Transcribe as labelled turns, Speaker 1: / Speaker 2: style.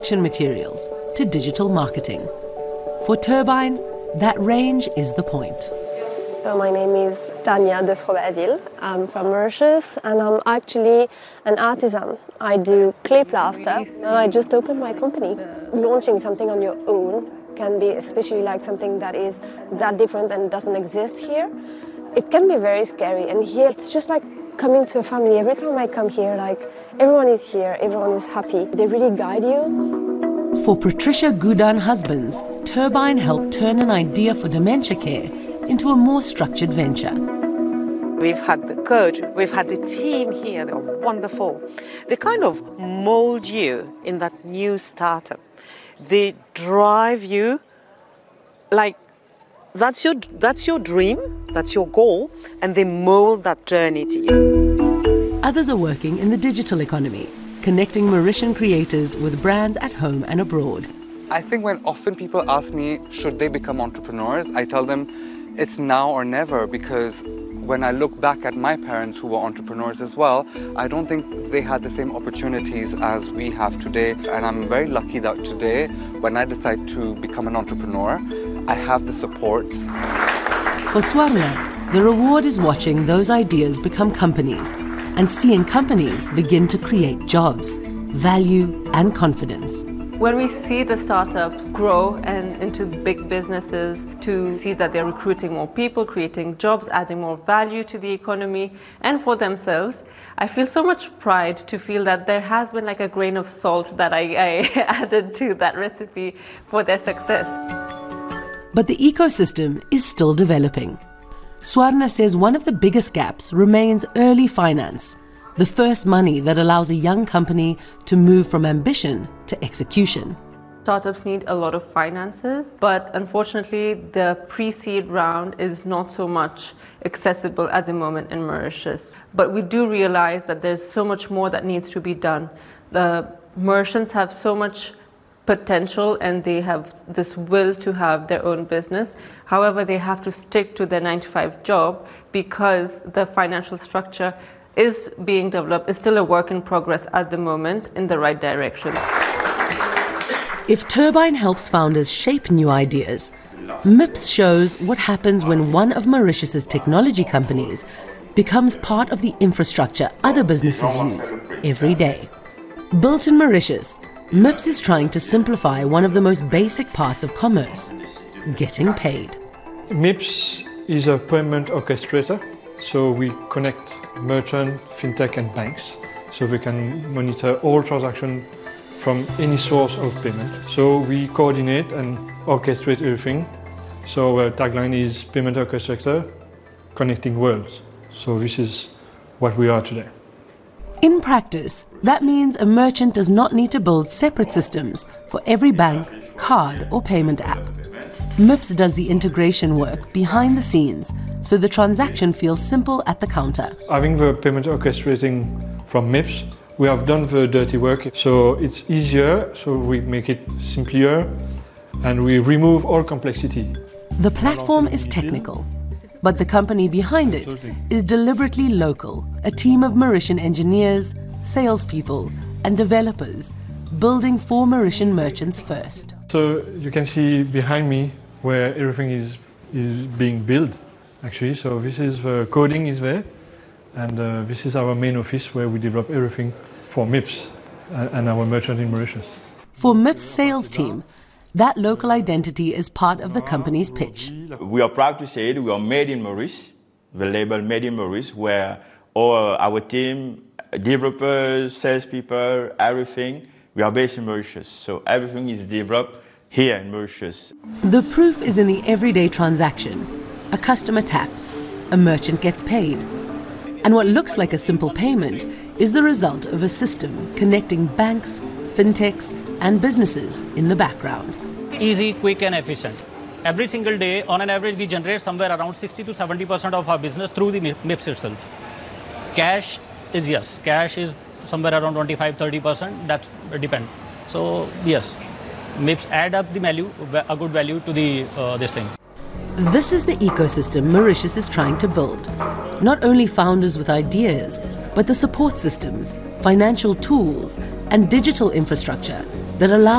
Speaker 1: materials to digital marketing. For Turbine, that range is the point.
Speaker 2: So my name is Tania de Froberville. I'm from Mauritius and I'm actually an artisan. I do clay plaster and I just opened my company. Launching something on your own can be especially like something that is that different and doesn't exist here. It can be very scary, and here it's just like coming to a family. Every time I come here, like everyone is here, everyone is happy. They really guide you.
Speaker 1: For Patricia Goudan Husbands, Turbine helped turn an idea for dementia care into a more structured venture.
Speaker 3: We've had the coach, we've had the team here, they're wonderful. They kind of mold you in that new startup. They drive you like that's your dream, that's your goal, and they mold that journey to you.
Speaker 1: Others are working in the digital economy, connecting Mauritian creators with brands at home and abroad.
Speaker 4: I think when often people ask me, should they become entrepreneurs, I tell them it's now or never, because when I look back at my parents who were entrepreneurs as well, I don't think they had the same opportunities as we have today. And I'm very lucky that today, when I decide to become an entrepreneur, I have the supports.
Speaker 1: For Swarna, the reward is watching those ideas become companies and seeing companies begin to create jobs, value and confidence.
Speaker 5: When we see the startups grow and into big businesses, to see that they're recruiting more people, creating jobs, adding more value to the economy and for themselves, I feel so much pride to feel that there has been like a grain of salt that I added to that recipe for their success.
Speaker 1: But the ecosystem is still developing. Swarna says one of the biggest gaps remains early finance, the first money that allows a young company to move from ambition to execution.
Speaker 5: Startups need a lot of finances, but unfortunately the pre-seed round is not so much accessible at the moment in Mauritius. But we do realize that there's so much more that needs to be done. The Mauritians have so much potential and they have this will to have their own business. However, they have to stick to their 9-to-5 job because the financial structure is being developed, is still a work in progress at the moment in the right direction.
Speaker 1: If Turbine helps founders shape new ideas, MIPS shows what happens when one of Mauritius's technology companies becomes part of the infrastructure other businesses use every day. Built in Mauritius, MIPS is trying to simplify one of the most basic parts of commerce, getting paid.
Speaker 6: MIPS is a payment orchestrator. So we connect merchant, fintech and banks so they can monitor all transactions from any source of payment. So we coordinate and orchestrate everything. So our tagline is Payment Orchestrator, Connecting Worlds. So this is what we are today.
Speaker 1: In practice, that means a merchant does not need to build separate systems for every bank, card or payment app. MIPS does the integration work behind the scenes so the transaction feels simple at the counter.
Speaker 6: Having the payment orchestrating from MIPS, we have done the dirty work, so it's easier, so we make it simpler and we remove all complexity.
Speaker 1: The platform is technical, but the company behind it is deliberately local, a team of Mauritian engineers, salespeople and developers building for Mauritian merchants first.
Speaker 6: So you can see behind me where everything is being built, actually. So this is the coding is there, and this is our main office where we develop everything for MIPS and our merchant in Mauritius.
Speaker 1: For MIPS sales team, that local identity is part of the company's pitch.
Speaker 7: We are proud to say that we are made in Mauritius, the label Made in Mauritius, where all our team, developers, salespeople, everything, we are based in Mauritius. So everything is developed here in Mauritius.
Speaker 1: The proof is in the everyday transaction. A customer taps, a merchant gets paid. And what looks like a simple payment is the result of a system connecting banks, fintechs and businesses in the background.
Speaker 8: Easy, quick and efficient. Every single day, on an average, we generate somewhere around 60 to 70% of our business through the MIPS itself. Cash is somewhere around 25-30%, that depends. So yes, MIPS add up the value, a good value to the this thing.
Speaker 1: This is the ecosystem Mauritius is trying to build. Not only founders with ideas, but the support systems, financial tools, and digital infrastructure that allow